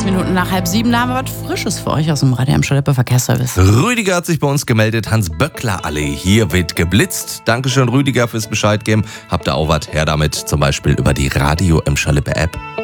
6 Minuten nach 6:30, da haben wir was Frisches für euch aus dem Radio Emscher Verkehrsservice. Rüdiger hat sich bei uns gemeldet. Hans-Böckler-Allee, hier wird geblitzt. Dankeschön, Rüdiger, fürs Bescheid geben. Habt ihr auch was? Her damit, zum Beispiel über die Radio Emscher App.